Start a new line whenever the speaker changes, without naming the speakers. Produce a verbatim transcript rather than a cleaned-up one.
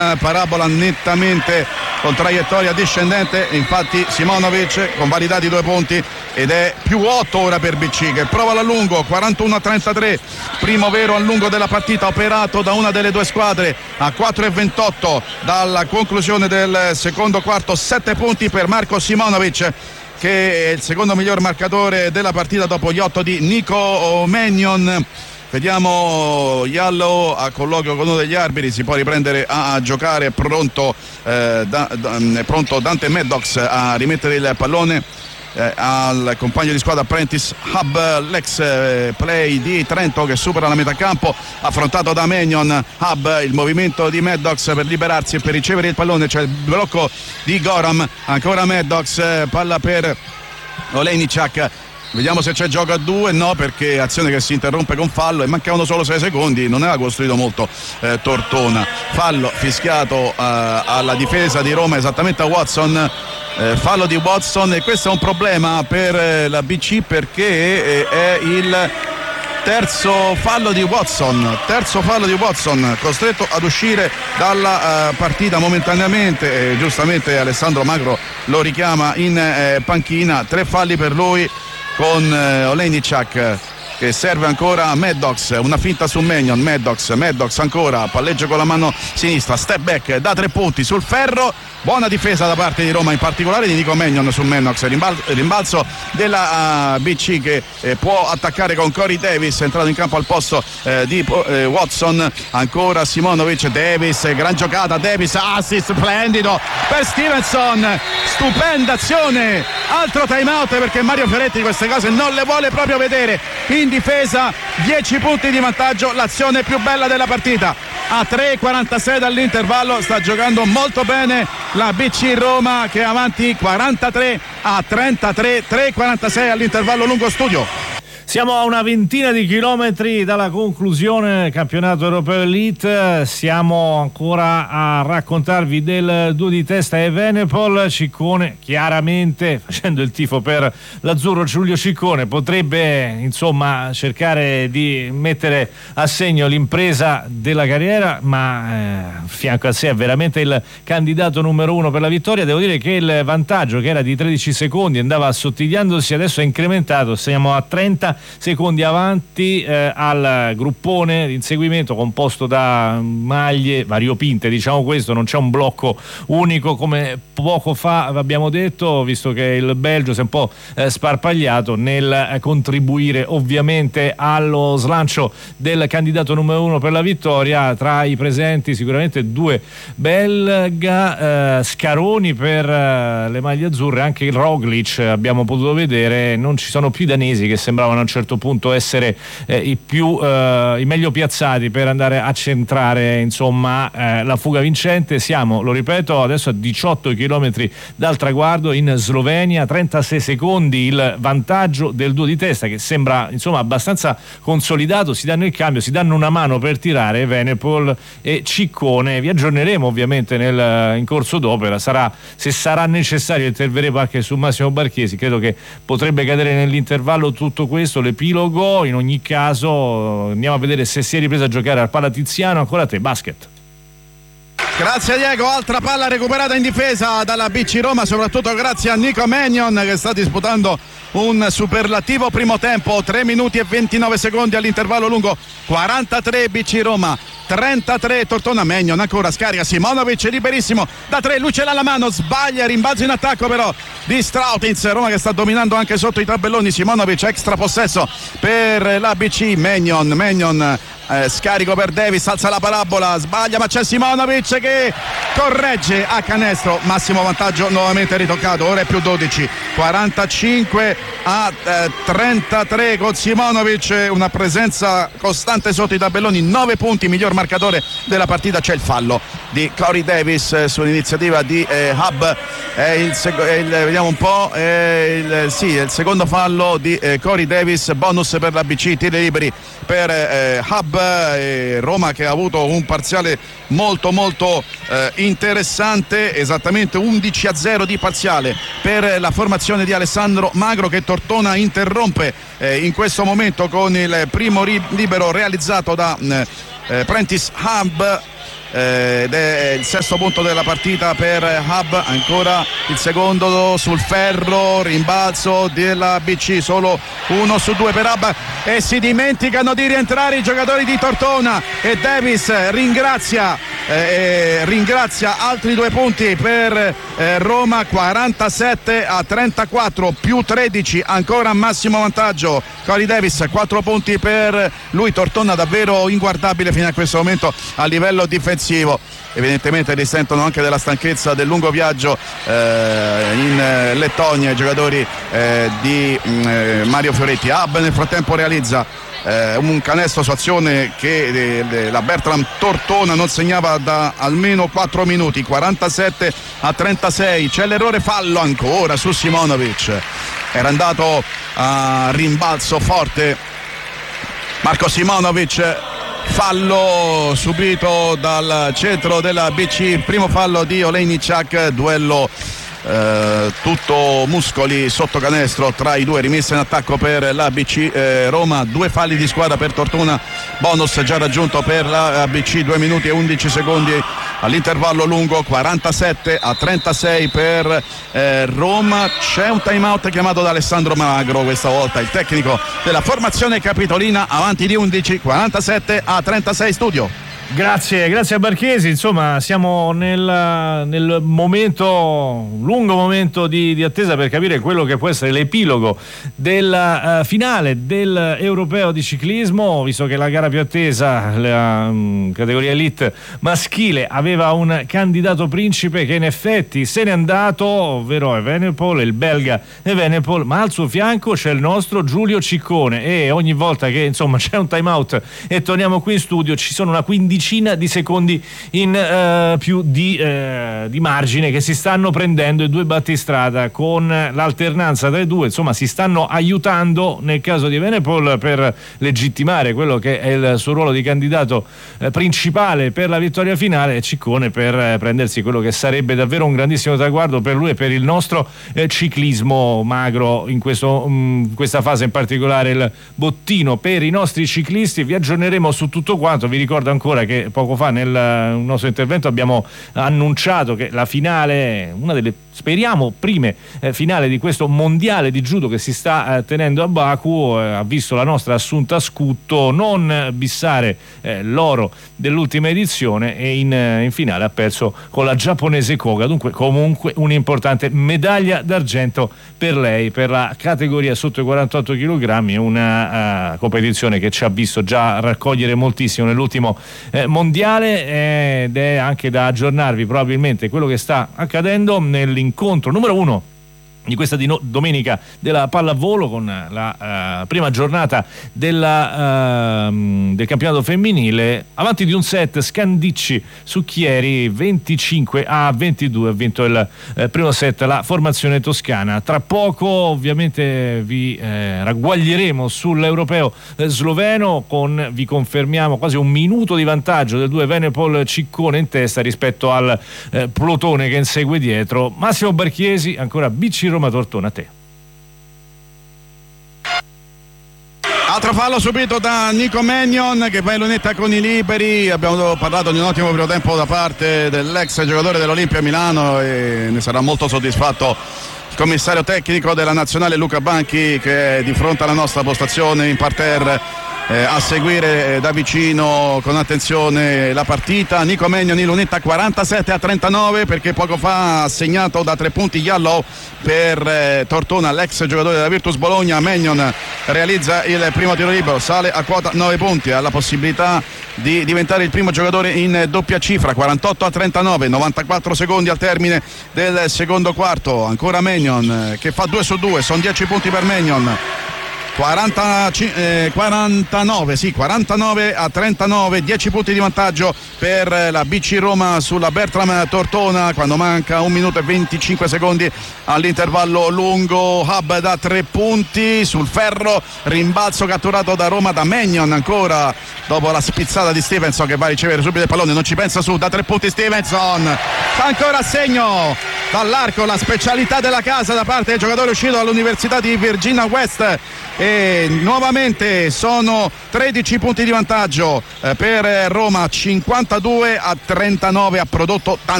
parabola nettamente con traiettoria discendente, infatti Simonovic con validati due punti ed è più otto ora per B C che prova l'allungo. Quarantuno a trentatré, primo vero allungo della partita operato da una delle due squadre a quattro e ventotto dalla conclusione del secondo quarto. Sette punti per Marko Simonovic, che è il secondo miglior marcatore della partita dopo gli otto di Nico Mannion. Vediamo Yallo a colloquio con uno degli arbitri, si può riprendere a, a giocare, pronto, eh, da, da, pronto Dante Maddox a rimettere il pallone eh, al compagno di squadra Prentice Hub, l'ex eh, play di Trento che supera la metà campo, affrontato da Mannion. Hub, il movimento di Maddox per liberarsi e per ricevere il pallone, c'è il blocco di Goram, ancora Maddox, eh, palla per Olejniczak. Vediamo se c'è gioco a due, no, perché azione che si interrompe con fallo e mancavano solo sei secondi, non aveva costruito molto eh, Tortona. Fallo fischiato eh, alla difesa di Roma, esattamente a Watson, eh, fallo di Watson, e questo è un problema per eh, la B C perché eh, è il terzo fallo di Watson, terzo fallo di Watson, costretto ad uscire dalla uh, partita momentaneamente, e giustamente Alessandro Magro lo richiama in eh, panchina. Tre falli per lui con eh, Olejniczak che serve ancora a Maddox, una finta su Mannion, Maddox, Maddox ancora, palleggio con la mano sinistra, step back da tre punti sul ferro, buona difesa da parte di Roma, in particolare di Nico Mannion su Maddox, rimbalzo, rimbalzo della uh, B C che eh, può attaccare con Corey Davis, entrato in campo al posto eh, di eh, Watson, ancora Simonovic, Davis, gran giocata, Davis, assist splendido per Stevenson, stupenda azione, altro time out perché Mario Ferretti queste cose non le vuole proprio vedere. In difesa dieci punti di vantaggio, l'azione più bella della partita, a tre e quarantasei dall'intervallo sta giocando molto bene la B C Roma che è avanti quarantatré a trentatré, tre e quarantasei all'intervallo lungo studio.
Siamo a una ventina di chilometri dalla conclusione del campionato europeo Elite, siamo ancora a raccontarvi del due di testa Evenepoel. Ciccone, chiaramente facendo il tifo per l'azzurro, Giulio Ciccone potrebbe insomma cercare di mettere a segno l'impresa della carriera, ma eh, fianco a sé è veramente il candidato numero uno per la vittoria. Devo dire che il vantaggio, che era di tredici secondi, andava assottigliandosi, adesso è incrementato, siamo a trenta secondi avanti eh, al gruppone di inseguimento composto da maglie variopinte, diciamo questo, non c'è un blocco unico come poco fa abbiamo detto, visto che il Belgio si è un po' eh, sparpagliato nel eh, contribuire ovviamente allo slancio del candidato numero uno per la vittoria. Tra i presenti sicuramente due belga, eh, Scaroni per eh, le maglie azzurre, anche il Roglic abbiamo potuto vedere, non ci sono più i danesi che sembravano a un certo punto essere eh, i più eh, i meglio piazzati per andare a centrare insomma eh, la fuga vincente. Siamo, lo ripeto, adesso a diciotto chilometri dal traguardo in Slovenia, trentasei secondi il vantaggio del duo di testa che sembra insomma abbastanza consolidato, si danno il cambio, si danno una mano per tirare Evenepoel e Ciccone. Vi aggiorneremo ovviamente nel, in corso d'opera, sarà, se sarà necessario interverremo anche su Massimo Barchesi, credo che potrebbe cadere nell'intervallo tutto questo, l'epilogo. In ogni caso andiamo a vedere se si è ripresa a giocare al Pala Tiziano. Ancora a te, basket.
Grazie Diego, altra palla recuperata in difesa dalla B C Roma, soprattutto grazie a Nico Mannion che sta disputando un superlativo primo tempo. Tre minuti e ventinove secondi all'intervallo lungo, quarantatré B C Roma, trentatré Tortona. Mannion ancora, scarica Simonovic, liberissimo da tre, lui ce l'ha alla mano, sbaglia, rimbalzo in attacco però di Strautins. Roma che sta dominando anche sotto i tabelloni. Simonovic, extra possesso per la B C. Mannion, Mannion eh, scarico per Davis, alza la parabola, sbaglia ma c'è Simonovic che corregge a canestro, massimo vantaggio nuovamente ritoccato, ora è più dodici, quarantacinque a trentatré con Simonovic, una presenza costante sotto i tabelloni, nove punti, miglior marcatore della partita. C'è il fallo di Corey Davis sull'iniziativa di eh, Hub, è il, sec- è il, vediamo un po', è il, sì, è il secondo fallo di eh, Corey Davis, bonus per la B C, tiri liberi per eh, Hub. eh, Roma che ha avuto un parziale molto molto eh, interessante, esattamente undici a zero di parziale per la formazione di Alessandro Magro, che Tortona interrompe eh, in questo momento con il primo ri- libero realizzato da eh, Prentice Hub. eh, ed è il sesto punto della partita per Hub. Ancora il secondo sul ferro, rimbalzo della B C, solo uno su due per Hub e si dimenticano di rientrare i giocatori di Tortona e Davis ringrazia eh, ringrazia altri due punti per eh, Roma. Quarantasette a trentaquattro più tredici, ancora massimo vantaggio Corey Davis, quattro punti per lui. Tortona davvero inguardabile fino a questo momento a livello difensivo, evidentemente risentono anche della stanchezza del lungo viaggio eh, in Lettonia i giocatori eh, di eh, Mario Fioretti. Hub nel frattempo realizza eh, un canestro su azione che eh, la Bertram Tortona non segnava da almeno quattro minuti. Quarantasette a trentasei, c'è l'errore fallo ancora su Simonovic, era andato a rimbalzo forte Marco Simonovic, fallo subito dal centro della B C, primo fallo di Olejniczak, duello eh, tutto muscoli sotto canestro tra i due, rimessa in attacco per la B C eh, Roma, due falli di squadra per Tortona, bonus già raggiunto per la B C, due minuti e undici secondi all'intervallo lungo. Quarantasette a trentasei per eh, Roma. C'è un time out chiamato da Alessandro Magro, questa volta il tecnico della formazione capitolina, avanti di undici. Quarantasette a trentasei. Studio.
Grazie, grazie a Barchesi. Insomma, siamo nel, nel momento, un lungo momento di, di attesa per capire quello che può essere l'epilogo della uh, finale dell'Europeo di ciclismo, visto che la gara più attesa, la um, categoria elite maschile, aveva un candidato principe che in effetti se n'è andato, ovvero Evenepoel, il belga Evenepoel, ma al suo fianco c'è il nostro Giulio Ciccone e ogni volta che insomma c'è un time out e torniamo qui in studio ci sono una quindicina di secondi in uh, più di, uh, di margine che si stanno prendendo i due battistrada con l'alternanza tra i due. Insomma, si stanno aiutando nel caso di Evenepoel per legittimare quello che è il suo ruolo di candidato uh, principale per la vittoria finale, e Ciccone per uh, prendersi quello che sarebbe davvero un grandissimo traguardo per lui e per il nostro uh, ciclismo. Magro in questo, um, questa fase in particolare il bottino per i nostri ciclisti. Vi aggiorneremo su tutto quanto. Vi ricordo ancora che che poco fa nel nostro intervento abbiamo annunciato che la finale, una delle speriamo prime eh, finale di questo mondiale di judo che si sta eh, tenendo a Baku, eh, ha visto la nostra Assunta Scutto non bissare eh, l'oro dell'ultima edizione e in, eh, in finale ha perso con la giapponese Koga. Dunque comunque un'importante medaglia d'argento per lei per la categoria sotto i quarantotto chilogrammi, una uh, competizione che ci ha visto già raccogliere moltissimo nell'ultimo eh, mondiale eh, ed è anche da aggiornarvi probabilmente quello che sta accadendo nell'incontro numero uno di questa di no, domenica della pallavolo, con la uh, prima giornata della, uh, del campionato femminile. Avanti di un set Scandicci su Chieri, venticinque a ventidue, ha vinto il uh, primo set la formazione toscana. Tra poco ovviamente vi eh, ragguaglieremo sull'europeo eh, sloveno, con, vi confermiamo, quasi un minuto di vantaggio del due Evenepoel Ciccone in testa rispetto al eh, plotone che insegue dietro. Massimo Barchiesi, ancora B C Roma Tortona, a te.
Altro fallo subito da Nico Mannion che va in lunetta con i liberi. Abbiamo parlato di un ottimo primo tempo da parte dell'ex giocatore dell'Olimpia Milano e ne sarà molto soddisfatto il commissario tecnico della nazionale Luca Banchi, che è di fronte alla nostra postazione in parterre Eh, a seguire eh, da vicino con attenzione la partita. Nico Mannion in lunetta quarantasette a trentanove, perché poco fa ha segnato da tre punti Yallow per eh, Tortona, l'ex giocatore della Virtus Bologna. Mannion realizza il primo tiro libero, sale a quota nove punti, ha la possibilità di diventare il primo giocatore in doppia cifra. Quarantotto a trentanove, novantaquattro secondi al termine del secondo quarto. Ancora Mannion eh, che fa due su due, sono dieci punti per Mannion. quaranta, eh, quarantanove, sì, quarantanove a trentanove, dieci punti di vantaggio per la B C Roma sulla Bertram Tortona quando manca un minuto e venticinque secondi all'intervallo lungo. Hub da tre punti sul ferro, rimbalzo catturato da Roma da Mannion, ancora dopo la spizzata di Stevenson che va a ricevere subito il pallone, non ci pensa su, da tre punti Stevenson, fa ancora a segno dall'arco, la specialità della casa da parte del giocatore uscito dall'Università di Virginia West, e nuovamente sono tredici punti di vantaggio per Roma, cinquantadue a trentanove, ha prodotto tanto